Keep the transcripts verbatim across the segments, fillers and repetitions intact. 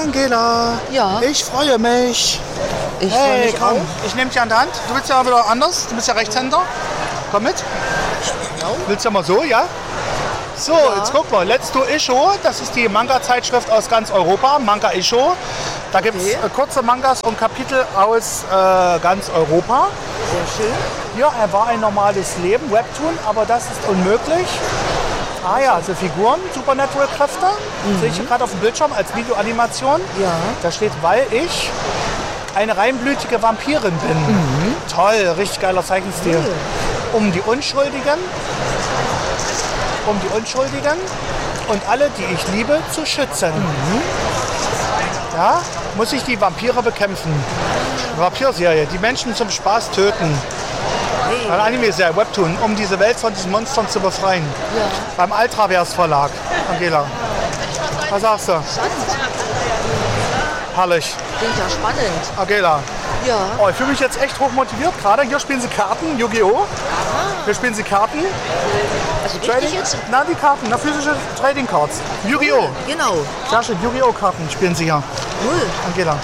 Angela. Ja. Ich freue mich. Ich hey, freue mich komm, auch. ich nehme dich an der Hand. Du willst ja wieder anders. Du bist ja Rechtshänder. Komm mit. Willst du mal so, ja? So, Ja. jetzt guck mal. Let's Do Issho. Das ist die Manga-Zeitschrift aus ganz Europa. Manga Issho. Da gibt es Okay. äh, kurze Mangas und Kapitel aus äh, ganz Europa. Sehr schön. Ja, er war ein normales Leben, Webtoon, aber das ist unmöglich. Ah ja, also Figuren, Supernatural-Kräfte. Sehe ich hier gerade auf dem Bildschirm als Videoanimation. Ja. Da steht, weil ich eine reinblütige Vampirin bin. Toll, richtig geiler Zeichenstil. Um die Unschuldigen, um die Unschuldigen und alle, die ich liebe, zu schützen. Ja, muss ich die Vampire bekämpfen. Vampirserie, die Menschen zum Spaß töten. Eine Anime-Serie, Webtoon, um diese Welt von diesen Monstern zu befreien. Ja. Beim Altravers Verlag. Angela, was sagst du? Herrlich. Klingt ja spannend. Angela, Ja. oh, ich fühle mich jetzt echt hoch motiviert gerade. Hier spielen sie Karten, Yu-Gi-Oh! Hier spielen sie Karten. Also Trading. richtig jetzt? Na, die Karten, na, physische Trading Cards. Yu-Gi-Oh! Genau. Sehr schön, Yu-Gi-Oh! Karten spielen sie hier. Cool. Angela.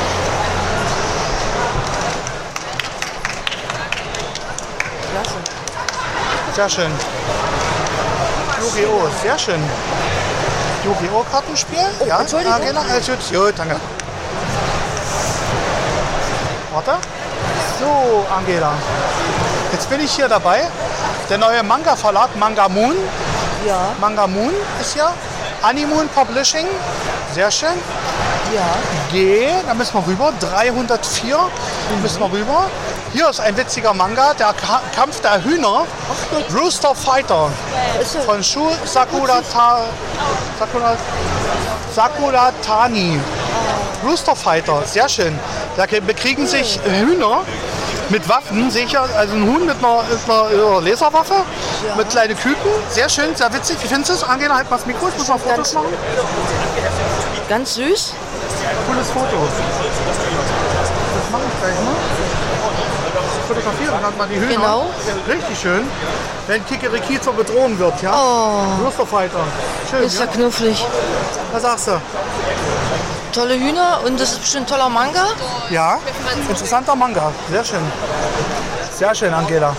Klasse. Sehr schön. Yu-Gi-Oh! Sehr schön. Yu-Gi-Oh! Kartenspiel? Ja, Entschuldigung. Angela. Äh, gut, gut, danke. Warte. So, Angela. Jetzt bin ich hier dabei. Der neue Manga-Verlag, Manga Moon. Ja. Manga Moon ist hier. Animoon Publishing. Sehr schön. Ja. G, da müssen wir rüber. dreihundertvier müssen wir rüber. Hier ist ein witziger Manga, der Ka Kampf der Hühner. Rooster Fighter Ist ja von Shu Sakura, Ta Sakura, Sakura Tani. Rooster Fighter, sehr schön. Da bekriegen sich Hühner mit Waffen, sehe ich ja, also ein Huhn mit einer, mit einer Laserwaffe, mit kleinen Küken. Sehr schön, sehr witzig. Wie findest du es? Angela, halt mal das Mikro, ich muss mal Fotos Ganz- machen. ganz süß. Cooles Foto. Das mache ich gleich mal. Fotografieren dann mal die Hühner. Genau. Richtig schön. Wenn Kikeriki zur Bedrohung wird, ja? Oh, Rooster Fighter. Schön, ist ja ja? knufflig. Was sagst du? Tolle Hühner und das ist bestimmt ein toller Manga. Ja, interessanter Manga. Sehr schön. Sehr schön, Angela.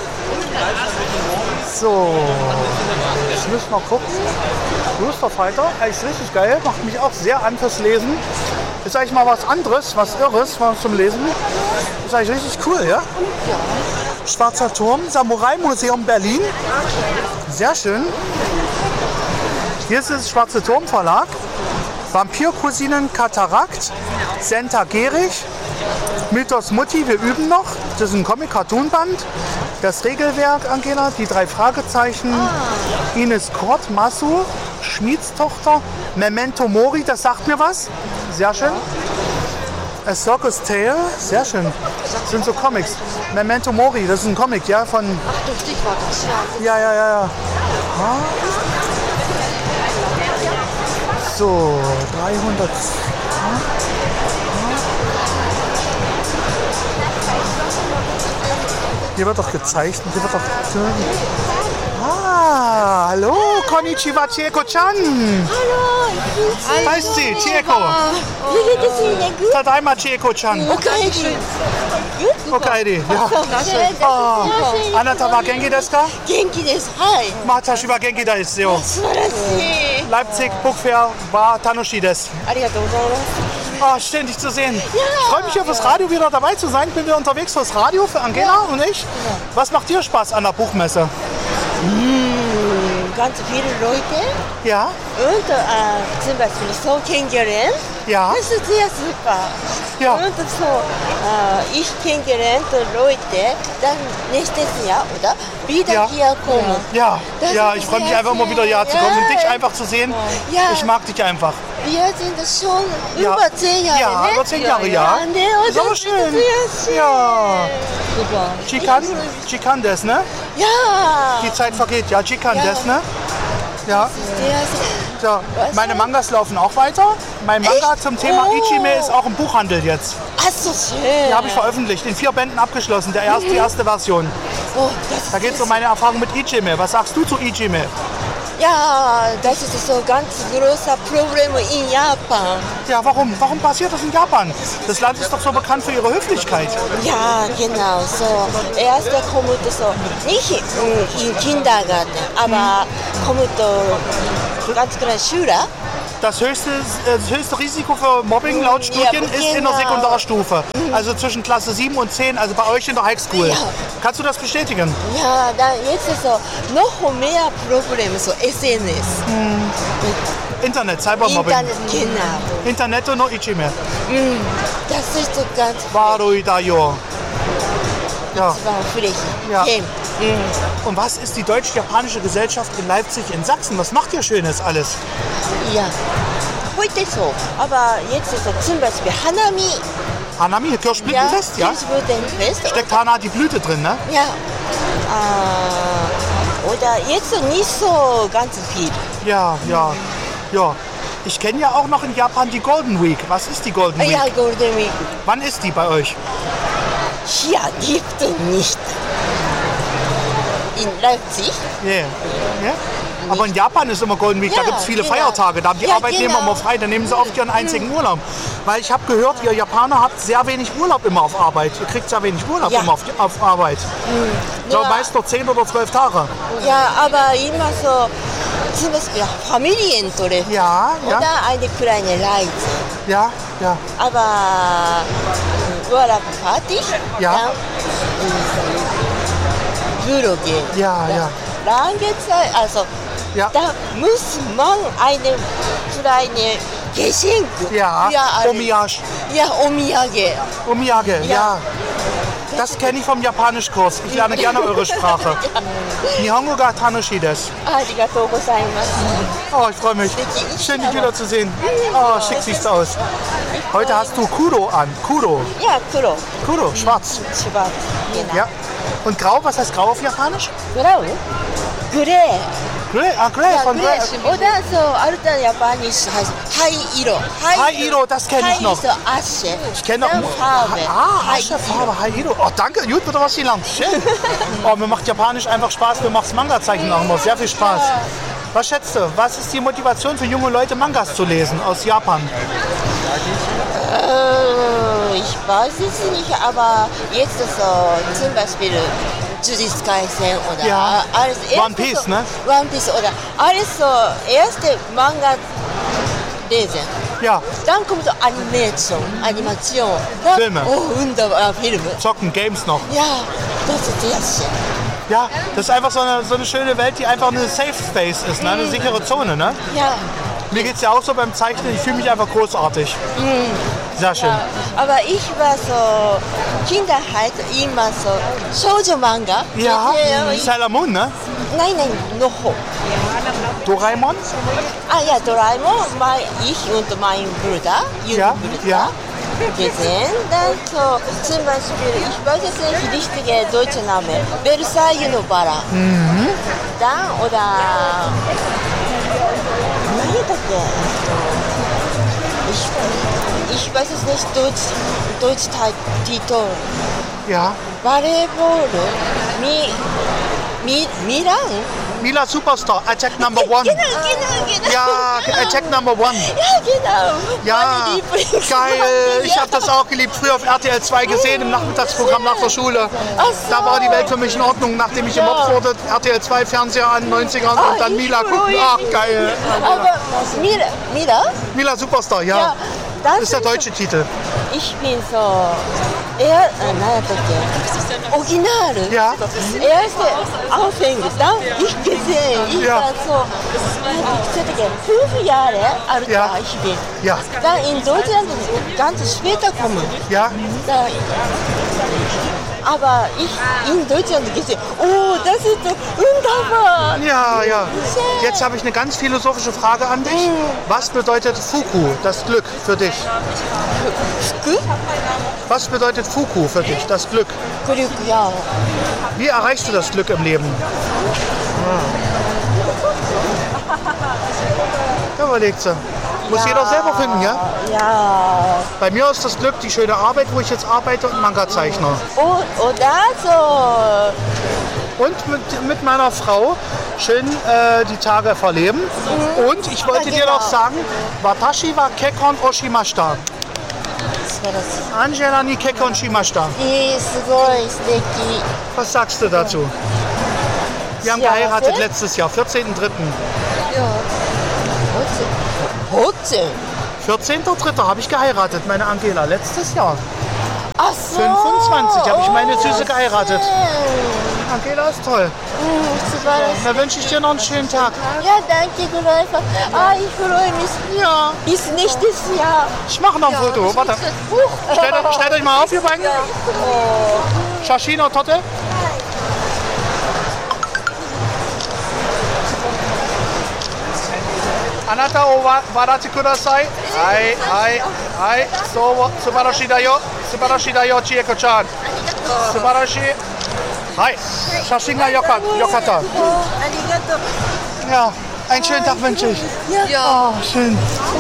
So, jetzt müssen wir gucken. Rooster Fighter, ist richtig geil. Macht mich auch sehr an fürs Lesen. Ist eigentlich mal was anderes, was Irres was zum Lesen. Ist eigentlich richtig cool, ja? Schwarzer Turm, Samurai Museum Berlin. Sehr schön. Hier ist das Schwarze Turm Verlag. Vampircousinen Katarakt, Senta Gerich, Mythos Mutti, wir üben noch. Das ist ein Comic-Cartoon-Band. Das Regelwerk, Angela, die drei Fragezeichen, Ines Kort, Masu, Schmiedstochter, Memento Mori, das sagt mir was. Sehr schön. A Circus Tale, sehr schön. Das sind so Comics. Memento Mori, das ist ein Comic, ja, von... Ach, durch dich war das. Ja, ja, ja, ja. So, dreihundert. Hier wird doch gezeichnet, hier wird doch... Ah, hallo, Konnichiwa, Chieko-chan. Hallo, Heißt sie, Chieko. wie geht es Ihnen? Gut? Tadaima, Chieko-chan. Okay, schön. Okay, ja. Schön, Ah, das ist super. あなたは元気ですか? 元気です。はい。 Matashi wa genki desu yo. 素晴らしい。 Leipzig Book Fair war tanoshi desu. ありがとうございます。 Ah, schön, dich zu sehen. Ich freue mich hier fürs Radio wieder dabei zu sein. Ich bin wieder unterwegs fürs Radio, für Angela und ich. Was macht dir Spaß an der Buchmesse? Ganz viele Leute Ja, und äh, zum Beispiel so kennengelernt. ja, Das ist sehr super. Ja. Und so, äh, ich kennengelernte Leute, dann nächstes Jahr, oder? Wieder Ja. hier kommen. ja, Das ja. ist Ich freue mich sehr einfach immer schön. wieder hierher zu kommen und Ja. dich einfach zu sehen. Ja. Ich mag dich einfach. Wir sind schon Ja. über zehn Jahre, Ja, ne? über zehn Jahre, ja. Ne? Und Ist aber das schön. Sehr schön. Ja. Super. Chikan, Chikan des, ne? Ja. Die Zeit vergeht, ja, Chikan Ja. des, ne? Ja, Sehr, sehr. so. Meine Mangas laufen auch weiter. Mein Manga Echt? zum Thema Oh. Ichime ist auch im Buchhandel jetzt. Ach so schön. Die habe ich veröffentlicht, in vier Bänden abgeschlossen, der erste, die erste Version. Oh, das Da geht es um meine Erfahrung mit Ichime. Was sagst du zu Ichime? Ja, das ist so ein ganz großes Problem in Japan. Ja, warum? Warum passiert das in Japan? Das Land ist doch so bekannt für ihre Höflichkeit. Ja, genau. So, erst kommt so nicht in, in Kindergarten, aber kommt ganz kleine Schüler. Das höchste, das höchste Risiko für Mobbing laut Studien Ja, ist in der genau. Sekundarstufe. Also zwischen Klasse sieben und zehn, also bei euch in der Highschool. Ja. Kannst du das bestätigen? Ja, dann jetzt ist so noch mehr Probleme, so S N S. Internet, Cybermobbing. Internet, genau. Internet no Ichime. Das ist so ganz Warui da yo. Ja. frech. Ja. Hey, Und was ist die deutsch-japanische Gesellschaft in Leipzig in Sachsen? Was macht ihr Schönes alles? ja. Heute so. Aber jetzt ist so zum Beispiel Hanami. Hanami, Kirschblütenfest, ja? Kirschblütenfest. Steckt Hana die Blüte drin, ne? Ja. Äh, oder jetzt nicht so ganz viel. Ja, ja, ja. Ich kenne ja auch noch in Japan die Golden Week. Was ist die Golden Week? Ja, Golden Week. Wann ist die bei euch? Hier gibt es nicht. In Leipzig. Yeah. Ja? Aber in Japan ist immer Golden Week, da Ja, gibt es viele genau. Feiertage. Da haben die Ja, Arbeitnehmer genau. immer frei, da nehmen sie oft ihren einzigen Urlaub. Weil ich habe gehört, ihr Japaner habt sehr wenig Urlaub immer auf Arbeit. Ihr kriegt sehr wenig Urlaub Ja. immer auf, auf Arbeit. Ich glaube Ja. meist nur zehn oder zwölf Tage. Ja, aber immer so zum Beispiel Familientreffen. Ja, ja, Oder eine kleine Reise. ja, ja. Aber äh, Urlaub fertig. Ja. Dann ins Büro gehen. Ja, Dann ja. Lange Zeit, also Ja. da muss man eine kleine Geschenk. Ja, alle- Omiyage. Ja, Omiyage. Omiyage, ja. Ja. Das kenne ich vom Japanischkurs. Ich lerne gerne eure Sprache. Nihongo ga tanoshii desu. Arigatou gozaimasu. Oh, ich freue mich. Schön, dich wieder zu sehen. Oh, schick siehst du aus. Heute hast du Kuro an. Kuro. Ja, Kuro. Kuro, schwarz. Schwarz. Genau. Ja. Und grau, was heißt grau auf Japanisch? Grau? Grey. Grey, ah, Grey, Ja, von Grey. Grey. Oder so, alter Japanisch heißt Hai-Iro. Hai-Iro, das kenn ich noch. Hai ist so Asche. Ich kenne noch Dann Farbe. Ah, Hai-Iro. Asche-Farbe, Hai-Iro. Oh, danke, gut, wieder was gelernt. Schön. Oh, mir macht Japanisch einfach Spaß. Mir macht Manga-Zeichen auch immer sehr viel Spaß. Was schätzt du? Was ist die Motivation für junge Leute, Mangas zu lesen aus Japan? Äh, ich weiß es nicht, aber jetzt so zum Beispiel Jujutsu Kaisen oder Ja. alles. One erste Piece, so, ne? One Piece oder alles so erste Manga lesen. Ja, Dann kommt so Animation, Animation. Dann, Filme. Oh, wunderbar, Filme. zocken, Games noch. Ja, das ist sehr schön. Ja, das ist einfach so eine, so eine schöne Welt, die einfach eine Safe Space ist, ne? Eine sichere Zone. Ne? Ja. Mir geht es ja auch so beim Zeichnen, ich fühle mich einfach großartig. Sehr schön. Ja, aber ich war so Kinderheit immer so Shoujo-Manga. Ja, ich, Sailor Moon, ne? nein, nein, noch. Doraemon? Ah ja, Doraemon, mein, ich und mein Bruder, Ja, Bruder, ja. gesehen. Dann so zum Beispiel, ich weiß jetzt nicht richtige deutsche Name, Versailles no Bala. Mhm. Dann oder nein, das ich, ich weiß es nicht, Deutsch, Deutsch-Titel. Ja. Volleyball, Mi, Mi, Milan? Mila Superstar, Attack Number One. Genau, genau, genau. Ja, Attack Number One. Ja, genau. Ja, Meine Lieblings- geil. Ich Ja. habe das auch geliebt. Früher auf R T L zwei gesehen, im Nachmittagsprogramm nach der Schule. Ach so. Da war die Welt für mich in Ordnung, nachdem ich Ja. gemobbt wurde. R T L zwei Fernseher an, neunzigern Ah, und dann ich Mila freue gucken. mich. Ach, geil. Aber Mila, Mila? Mila Superstar, ja. Ja, das ist der ist deutsche Titel. So, ich bin so, er, äh, nein, das Original. Ja. Erste Aufhänger, dann ich gesehen, ich Ja. war so, ich fünf Jahre alt Ja. war ich bin. Ja, Dann in Deutschland ganz später kommen. ja. Da, aber ich in Deutschland gesehen, oh, das ist so wunderbar. Ja, ja. Jetzt habe ich eine ganz philosophische Frage an dich. Was bedeutet Fuku, das Glück, für dich? Glück, Was bedeutet Fuku für dich, das Glück? Glück, ja. Wie erreichst du das Glück im Leben? Ja. Überlegt sie. Muss jeder selber finden, ja? Ja. Bei mir ist das Glück die schöne Arbeit, wo ich jetzt arbeite und Manga-Zeichner. Und, oder so und mit, mit meiner Frau schön äh, die Tage verleben. Mhm. Und ich wollte Ja, dir genau. noch sagen, Watashi wa kekkon o shimashita. Angela ni kekkon shimashita. いい、すごい素敵。 Was sagst du dazu? Wir haben Ja, geheiratet was? letztes Jahr, vierzehnten dritten Hotze. vierzehnten dritten habe ich geheiratet, meine Angela, letztes Jahr. Ach so. fünfundzwanzig habe ich meine Süße Oh, geheiratet. schön. Angela ist toll. Mm, super. Da wünsche ich dir noch einen schönen Tag. Ja, danke, gleichfalls. Ah, ich freue mich. Ja, Bis nächstes Jahr. ich mache noch ein Foto. Warte. Huch. Stellt, stellt euch mal auf, ihr beiden. Shashino Totte. Anata o wa- warate kudasai. Ai, ai, ai. So, subarashi da yo. Subarashi da yo, Chieko-chan. Subarashi. Hi. Shashin ga yoka- yokata. Ja, einen schönen Tag wünsche ich. Ja. Oh, schön.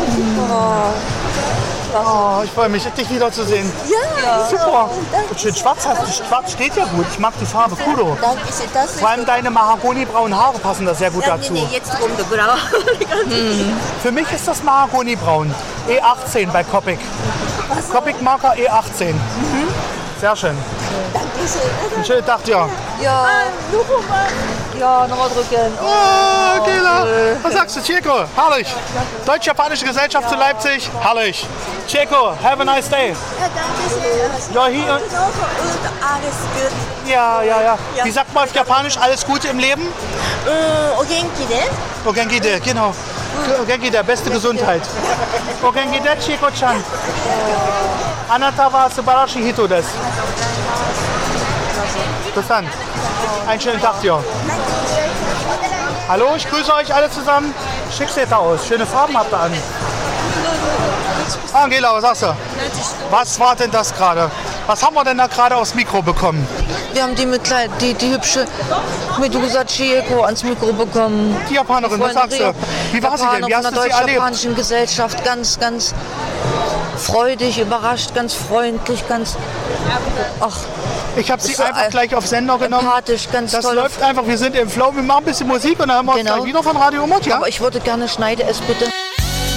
Oh, ich freue mich, dich wiederzusehen. Ja, Super. danke. Und schön schwarz, hast- schwarz steht ja gut. Ich mag die Farbe. Kudo. Danke, das ist Vor allem deine mahagonibraunen Haare passen da sehr gut ja, nee, dazu. nee, jetzt kommt der Grau. Für mich ist das Mahagonibraun. E achtzehn bei Copic. Copic Marker E achtzehn. Sehr schön. Einen schönen Tag dir. Ja. Ja, nochmal drücken. Oh, Kela. Was sagst du, Chieko? Herrlich. Deutsch-Japanische Gesellschaft zu Leipzig. Herrlich. Chieko, have a nice day. Ja, danke sehr. Ja, hier. Und alles gut. Ja, ja, ja. Wie sagt man auf Japanisch alles Gute im Leben? Mm, o genki de? Ogenki de, genau. Ogenki de, beste Gesundheit. Ogenki de, Chieko-chan. Anata wa subarashi hito desu. Bis dann. Einen schönen Tag dir. Hallo, ich grüße euch alle zusammen. Schick seht ihr aus. Schöne Farben habt ihr an. Angela, was sagst du? Was war denn das gerade? Was haben wir denn da gerade aufs Mikro bekommen? Wir haben die, mit klein, die, die hübsche Medusa Chieko ans Mikro bekommen. Die Japanerin, was sagst du? Wie war sie denn? Wie hast von du der sie erlebt? deutsch-japanischen Gesellschaft ganz, ganz freudig, überrascht, ganz freundlich, ganz ach, Ich habe sie so einfach ein- gleich auf Sender genommen. empathisch, ganz Das toll. läuft einfach, wir sind im Flow, wir machen ein bisschen Musik und dann hören wir uns Genau. gleich wieder von Radio Mut, ja? Aber ich würde gerne Schneide es bitte.